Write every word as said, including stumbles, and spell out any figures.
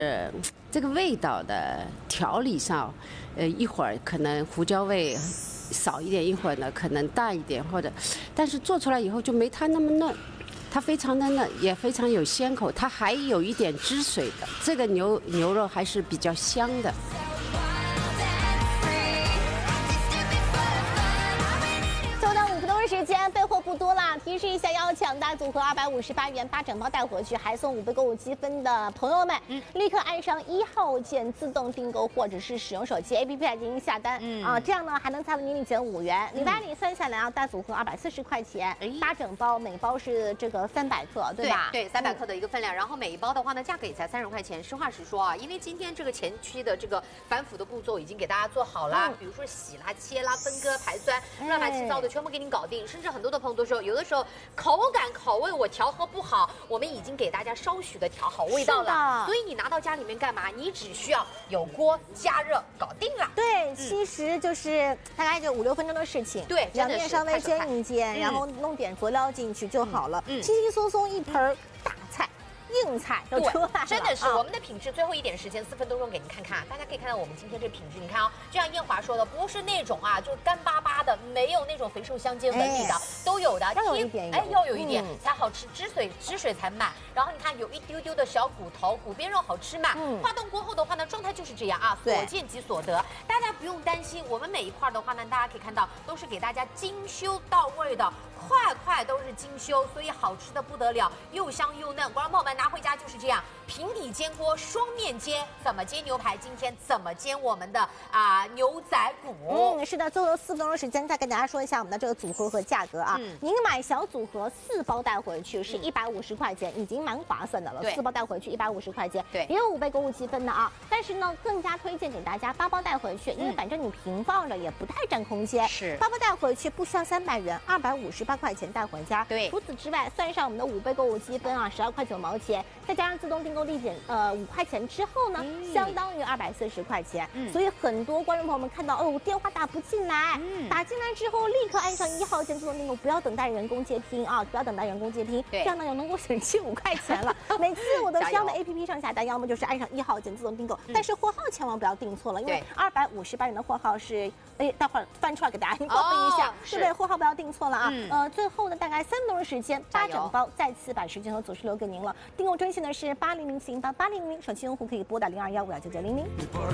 呃，这个味道的调理上，呃，一会儿可能胡椒味少一点，一会儿呢可能大一点，或者，但是做出来以后就没它那么嫩，它非常的嫩，也非常有鲜口，它还有一点汁水的，这个牛牛肉还是比较香的。 时间备货不多啦，提示一下，要抢大组合二百五十八元八整包带回去，还送五倍购物积分的朋友们，嗯，立刻按上一号键自动订购，或者是使用手机 A P P 来进行下单，嗯啊，这样呢还能再为您领减五元。你把你算下来啊，大组合二百四十块钱，八整包，每包是这个三百克，对吧？ 对，三百克的一个分量，然后每一包的话呢，价格也才三十块钱。实话实说啊，因为今天这个前期的这个反腐的步骤已经给大家做好了，比如说洗啦、切啦、分割、排酸，乱七八糟的全部给您搞定。 甚至很多的朋友都说，有的时候口感口味我调和不好，我们已经给大家稍许的调好味道了。所以你拿到家里面干嘛？你只需要有锅加热，搞定了。 对，其实就是大概就五六分钟的事情。对，两面稍微煎一煎，然后弄点佐料进去就好了。嗯，轻轻松松一盆大菜。 硬菜都出来了， 真的是我们的品质。最后一点时间，四分多钟给您看看，大家可以看到我们今天这品质。你看啊，就像燕华说的，不是那种啊，就干巴巴的，没有那种肥瘦相间纹理的，都有的。 要有一点， 哎，要有一点才好吃，汁水汁水才满。然后你看有一丢丢的小骨头，骨边肉好吃嘛。化冻过后的话呢，状态就是这样啊，所见即所得。大家不用担心，我们每一块的话呢，大家可以看到都是给大家精修到位的，块块都是精修，所以好吃的不得了，又香又嫩。观众朋友们拿回家就是这样。 平底煎锅，双面煎，怎么煎牛排？今天怎么煎我们的啊、呃、牛仔骨？ 嗯，是的，最后四分钟的时间，再跟大家说一下我们的这个组合和价格啊。嗯、您买小组合四包带回去是一百五十块钱，已经蛮划算的了。四包带回去一百五十块钱，对，也有五倍购物积分的啊。但是呢，更加推荐给大家八包带回去，因为反正你平放着也不太占空间。是，八包带回去不需要三百元，二百五十八块钱带回家。对，除此之外，算上我们的五倍购物积分啊，十二块九毛钱，再加上自动订购。 立减呃五块钱之后呢，嗯、相当于二百四十块钱。嗯、所以很多观众朋友们看到哦，电话打不进来，嗯、打进来之后立刻按上一号键自动订购，不要等待人工接听啊，不要等待人工接听，这样呢也能够省去五块钱了。每次我都是要么 A P P 上下单，要么就是按上一号键自动订购，嗯、但是货号千万不要订错了，因为二百五十八元的货号是，哎，待会儿翻出来给大家您报备一下，对不对？货号不要订错了啊。嗯、呃，最后呢大概三分钟的时间，八整包再次把时间和组织留给您了。订购专线呢是八零零四零八八零零。 手机用户可以拨打零二幺五幺九九零零。